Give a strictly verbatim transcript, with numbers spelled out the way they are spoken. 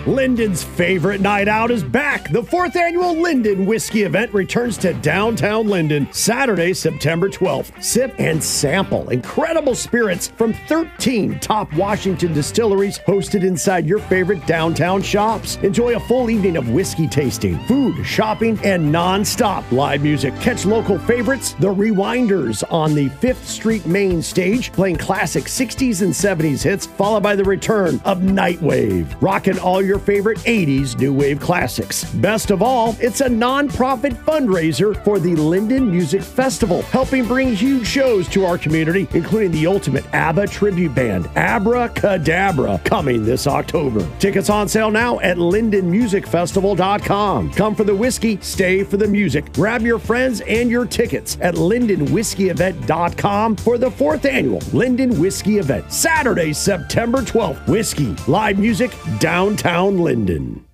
Linden's favorite night out is back. The fourth annual Linden Whiskey event returns to downtown Linden Saturday, September twelfth. Sip and sample incredible spirits from thirteen top Washington distilleries hosted inside your favorite downtown shops. Enjoy a full evening of whiskey tasting, food, shopping, and non-stop live music. Catch local favorites, the Rewinders, on the fifth Street main stage, playing classic sixties and seventies hits, followed by the return of Nightwave, rocking all your favorite eighties new wave classics. Best of all, it's a non-profit fundraiser for the Linden Music Festival, helping bring huge shows to our community, including the ultimate ABBA tribute band, Abracadabra, coming this October. Tickets on sale now at linden music festival dot com. Come for the whiskey, stay for the music. Grab your friends and your tickets at linden whiskey event dot com for the fourth annual Linden Whiskey Event, Saturday, September twelfth. Whiskey, live music, downtown Linden.